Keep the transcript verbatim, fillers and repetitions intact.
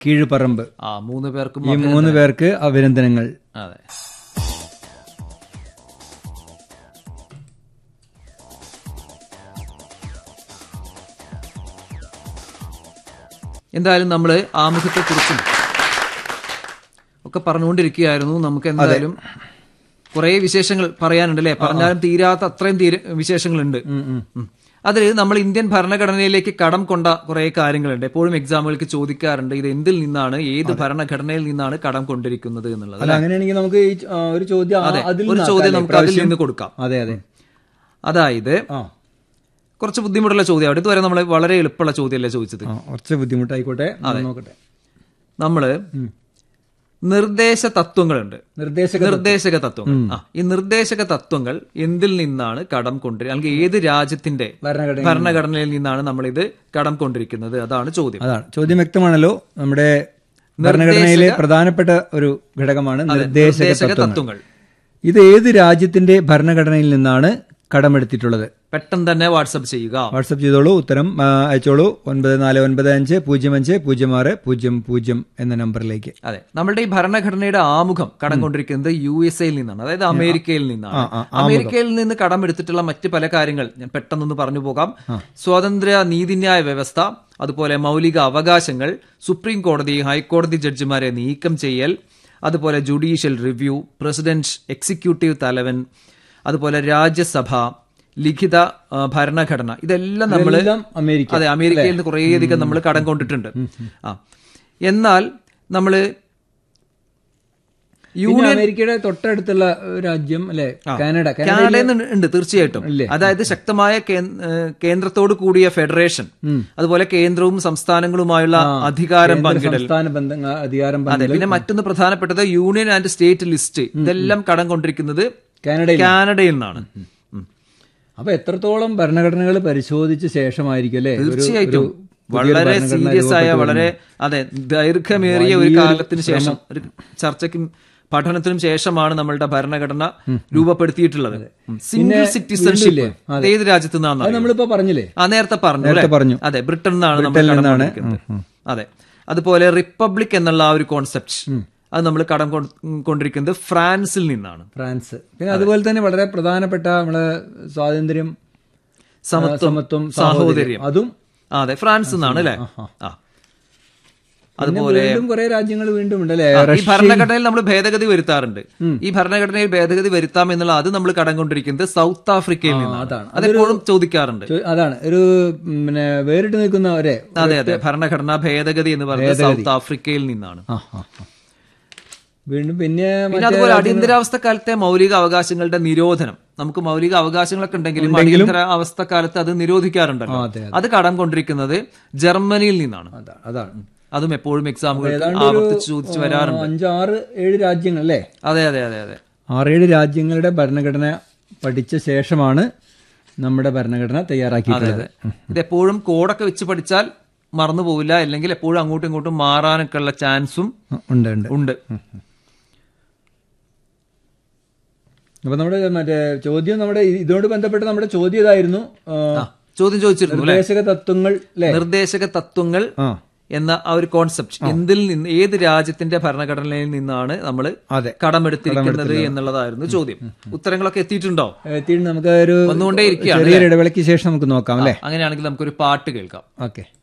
കീഴുപറമ്പ്. ആ മൂന്ന് പേർക്കും ഈ മൂന്ന് പേർക്ക് അഭിനന്ദനങ്ങൾ. അതെ. എന്തായാലും നമ്മള് ആമുഖത്തെ കുറിച്ചും ഒക്കെ പറഞ്ഞുകൊണ്ടിരിക്കുകയായിരുന്നു. നമുക്ക് എന്തായാലും കുറെ വിശേഷങ്ങൾ പറയാനുണ്ട് അല്ലെ, പറഞ്ഞാലും തീരാത്ത അത്രയും തീരെ വിശേഷങ്ങളുണ്ട്. അതിൽ നമ്മൾ ഇന്ത്യൻ ഭരണഘടനയിലേക്ക് കടം കൊണ്ട കുറെ കാര്യങ്ങളുണ്ട്. എപ്പോഴും എക്സാമുകൾക്ക് ചോദിക്കാറുണ്ട്, ഇത് എന്തിൽ നിന്നാണ്, ഏത് ഭരണഘടനയിൽ നിന്നാണ് കടം കൊണ്ടിരിക്കുന്നത് എന്നുള്ളത്. അങ്ങനെയാണെങ്കിൽ നമുക്ക് ഒരു ചോദ്യം ഒരു ചോദ്യം നമുക്ക് അതിൽ നിന്ന് കൊടുക്കാം. അതെ അതെ അതായത് കുറച്ച് ബുദ്ധിമുട്ടുള്ള ചോദ്യമാണ്. ഇതുവരെ നമ്മൾ വളരെ എളുപ്പമുള്ള ചോദ്യമല്ലേ ചോദിച്ചത്. കുറച്ച് ബുദ്ധിമുട്ടായിക്കോട്ടെ, നോക്കട്ടെ. നമ്മള് നിർദ്ദേശ തത്വങ്ങളുണ്ട്, നിർദ്ദേശക തത്വങ്ങൾ. ആ ഈ നിർദ്ദേശക തത്വങ്ങൾ എന്തിൽ നിന്നാണ് കടം കൊണ്ടിരിക്കുന്നത്, അല്ലെങ്കിൽ ഏത് രാജ്യത്തിന്റെ ഭരണഘടനയിൽ നിന്നാണ് നമ്മൾ ഇത് കടം കൊണ്ടിരിക്കുന്നത്, അതാണ് ചോദ്യം. അതാണ് ചോദ്യം. വ്യക്തമാണല്ലോ, നമ്മുടെ ഭരണഘടനയിലെ പ്രധാനപ്പെട്ട ഒരു ഘടകമാണ് നിർദ്ദേശക തത്വങ്ങൾ. ഇത് ഏത് രാജ്യത്തിന്റെ ഭരണഘടനയിൽ നിന്നാണ് കടമെടുത്തിട്ടുള്ളത്? പെട്ടെന്ന് തന്നെ വാട്സ്ആപ്പ് ചെയ്യുക. വാട്സ്ആപ്പ് ചെയ്തോളൂ, ഉത്തരം അയച്ചോളൂ. ഒൻപത് നാല് ഒൻപത് അഞ്ച് പൂജ്യം അഞ്ച് പൂജ്യം ആറ് പൂജ്യം പൂജ്യം എന്ന നമ്പറിലേക്ക്. അതെ, നമ്മളുടെ ഈ ഭരണഘടനയുടെ ആമുഖം കടം കൊണ്ടിരിക്കുന്നത് യു എസ് എയിൽ നിന്നാണ്, അതായത് അമേരിക്കയിൽ നിന്നാണ്. അമേരിക്കയിൽ നിന്ന് കടമെടുത്തിട്ടുള്ള മറ്റ് പല കാര്യങ്ങൾ ഞാൻ പെട്ടെന്നൊന്ന് പറഞ്ഞു പോകാം. സ്വാതന്ത്ര്യ നീതിന്യായ വ്യവസ്ഥ, അതുപോലെ മൗലിക അവകാശങ്ങൾ, സുപ്രീം കോടതി ഹൈക്കോടതി ജഡ്ജിമാരെ നീക്കം ചെയ്യൽ, അതുപോലെ ജുഡീഷ്യൽ റിവ്യൂ, പ്രസിഡന്റ് എക്സിക്യൂട്ടീവ് തലവൻ, അതുപോലെ രാജ്യസഭ, ലിഖിത ഭരണഘടന, ഇതെല്ലാം നമ്മൾ അതെ അമേരിക്കയിൽ നിന്ന് കുറേയധികം നമ്മൾ കടം കൊണ്ടിട്ടുണ്ട്. ആ എന്നാൽ നമ്മള് യൂണിയൻ അമേരിക്കയുടെ തൊട്ടടുത്തുള്ള രാജ്യം അല്ലെ കാനഡ, കാനഡയിൽ ഉണ്ട് തീർച്ചയായിട്ടും. അതായത് ശക്തമായ കേന്ദ്രത്തോട് കൂടിയ ഫെഡറേഷൻ, അതുപോലെ കേന്ദ്രവും സംസ്ഥാനങ്ങളുമായുള്ള അധികാരം പങ്കിടൽ, അധികാരം അതെ. പിന്നെ മറ്റൊന്ന് പ്രധാനപ്പെട്ടത് യൂണിയൻ ആൻഡ് സ്റ്റേറ്റ് ലിസ്റ്റ്, ഇതെല്ലാം കടം കൊണ്ടിരിക്കുന്നത് കാനഡയിൽ നിന്നാണ്. അപ്പൊ എത്രത്തോളം ഭരണഘടനകൾ പരിശോധിച്ച ശേഷമായിരിക്കും അല്ലെ? തീർച്ചയായിട്ടും വളരെ സീരിയസ് ആയ, വളരെ അതെ ദൈർഘ്യമേറിയ ഒരു കാലത്തിന് ശേഷം, ഒരു ചർച്ചയ്ക്കും പഠനത്തിനും ശേഷമാണ് നമ്മളുടെ ഭരണഘടന രൂപപ്പെടുത്തിയിട്ടുള്ളത്. സിംഗിൾ സിറ്റിസൺഷിപ്പ് ഏത് രാജ്യത്തു നിന്നാണ് നമ്മളിപ്പോ പറഞ്ഞില്ലേ? ആ നേരത്തെ പറഞ്ഞു പറഞ്ഞു അതെ, ബ്രിട്ടൻ നിന്നാണ് നമ്മൾ. അതെ, അതുപോലെ റിപ്പബ്ലിക് എന്നുള്ള ആ ഒരു കോൺസെപ്റ്റ്, അത് നമ്മൾ കടം കൊണ്ടിരിക്കുന്നത് ഫ്രാൻസിൽ നിന്നാണ്. ഫ്രാൻസ്. പിന്നെ അതുപോലെ തന്നെ വളരെ പ്രധാനപ്പെട്ട നമ്മളെ സ്വാതന്ത്ര്യം, സമത്വം, സാഹോദര്യം, അതും അതെ ഫ്രാൻസിൽ നിന്നാണ് അല്ലെ. ആ അതുപോലെ കുറെ രാജ്യങ്ങൾ വീണ്ടും ഉണ്ട് അല്ലെ. ഈ ഭരണഘടനയിൽ നമ്മൾ ഭേദഗതി വരുത്താറുണ്ട്. ഈ ഭരണഘടനയിൽ ഭേദഗതി വരുത്താം എന്നുള്ള അത് നമ്മൾ കടം കൊണ്ടിരിക്കുന്നത് സൗത്ത് ആഫ്രിക്കയിൽ നിന്നാണ്. അതെപ്പോഴും ചോദിക്കാറുണ്ട്. അതാണ് ഒരു പിന്നെ വേറിട്ട് നിൽക്കുന്ന ഒരേ. അതെ അതെ, ഭരണഘടനാ ഭേദഗതി എന്ന് പറയുന്നത് സൗത്ത് ആഫ്രിക്കയിൽ നിന്നാണ്. വീണ്ടും പിന്നെ പിന്നെ അതുപോലെ അടിയന്തരാവസ്ഥ കാലത്തെ മൗലിക അവകാശങ്ങളുടെ നിരോധനം, നമുക്ക് മൗലിക അവകാശങ്ങളൊക്കെ ഉണ്ടെങ്കിലും അടിയന്തരാവസ്ഥ കാലത്ത് അത് നിരോധിക്കാറുണ്ടല്ലോ. അത് കടം കൊണ്ടിരിക്കുന്നത് ജർമ്മനിയിൽ നിന്നാണ്. അതാണ് അതും എപ്പോഴും എക്സാമുകൾ ആവർത്തിച്ച് ചോദിച്ചു വരാറുണ്ട്. അഞ്ചാറ് ഏഴ് രാജ്യങ്ങൾ അല്ലേ? അതെ അതെ അതെ അതെ ആറേഴ് രാജ്യങ്ങളുടെ ഭരണഘടന പഠിച്ച ശേഷമാണ് നമ്മുടെ ഭരണഘടന തയ്യാറാക്കിയിട്ടുള്ളത്. ഇതെപ്പോഴും കോഡൊക്കെ വെച്ച് പഠിച്ചാൽ മറന്നു പോവില്ല, അല്ലെങ്കിൽ എപ്പോഴും അങ്ങോട്ടും ഇങ്ങോട്ടും മാറാനൊക്കെ ഉള്ള ചാൻസും ഉണ്ട് ഉണ്ട് അപ്പൊ നമ്മുടെ മറ്റേ ചോദ്യം, നമ്മുടെ ഇതോട് ബന്ധപ്പെട്ട് നമ്മുടെ ചോദ്യം ഇതായിരുന്നു. ചോദ്യം ചോദിച്ചിരുന്നു നിർദ്ദേശക തത്വങ്ങൾ നിർദ്ദേശക തത്വങ്ങൾ എന്ന ആ ഒരു കോൺസെപ്റ്റ് എന്തിൽ നിന്ന്, ഏത് രാജ്യത്തിന്റെ ഭരണഘടനയിൽ നിന്നാണ് നമ്മൾ കടമെടുത്തിരിക്കുന്നത് എന്നുള്ളതായിരുന്നു ചോദ്യം. ഉത്തരങ്ങളൊക്കെ എത്തിയിട്ടുണ്ടോ? എത്തിയിട്ട് നമുക്ക് ഒരു വന്നുകൊണ്ടേ ഇരിക്കുകയാണ്. ചെറിയൊരു ഇടവേളയ്ക്ക് ശേഷം നമുക്ക് നോക്കാം അല്ലെ. അങ്ങനെയാണെങ്കിൽ നമുക്കൊരു പാട്ട് കേൾക്കാം. ഓക്കെ.